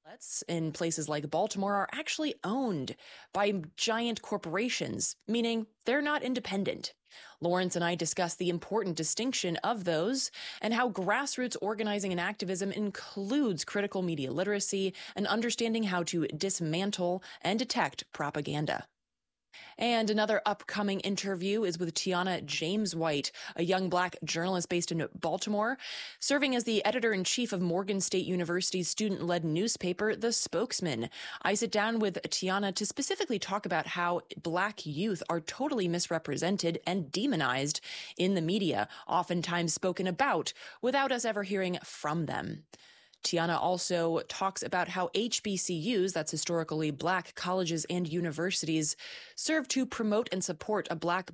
Outlets in places like Baltimore are actually owned by giant corporations, meaning they're not independent. Lawrence and I discuss the important distinction of those and how grassroots organizing and activism includes critical media literacy and understanding how to dismantle and detect propaganda. And another upcoming interview is with Tiana James White, a young Black journalist based in Baltimore, serving as the editor-in-chief of Morgan State University's student-led newspaper, The Spokesman. I sit down with Tiana to specifically talk about how Black youth are totally misrepresented and demonized in the media, oftentimes spoken about without us ever hearing from them. Tiana also talks about how HBCUs, that's historically Black colleges and universities, serve to promote and support a Black